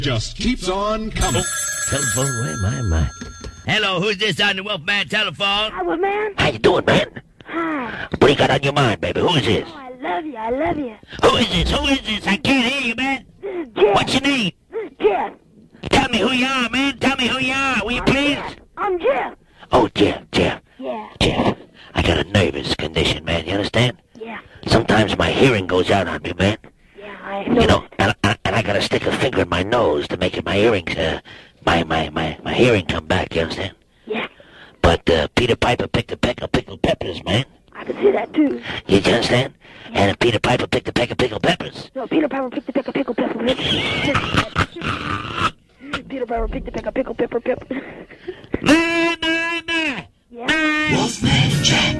just keeps on coming. Telephone, where my. Hello, who's this on the Wolfman telephone? Hi, Wolfman. How you doing, man? Hi. What do you got on your mind, baby? Who is this? Oh, I love you. I love you. Who is this? Who is this? I can't hear you, man. This is Jeff. What's your name? This is Jeff. Tell me who you are, man. Tell me who you are, will you please? I'm Jeff. Oh, Jeff. Yeah. Jeff, I got a nervous condition, man. You understand? Yeah. Sometimes my hearing goes out on me, man. Yeah, I know. You know, and I gotta stick a finger in my nose to make it my earrings, my hearing come back, you understand? Yeah. But Peter Piper picked a peck of pickled peppers, man. I can see that, too. You understand? Yeah. And Peter Piper picked a peck of pickled peppers. No, Peter Piper picked a peck of pickled pepper. Peter Piper picked a peck of pickled pepper. No. Yeah. Wolfman Jack.